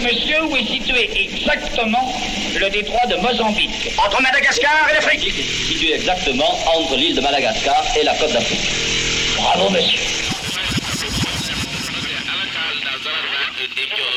monsieur, où est situé exactement le détroit de Mozambique? Entre Madagascar et l'Afrique. Situé exactement entre l'île de Madagascar et la côte d'Afrique. Bravo, monsieur.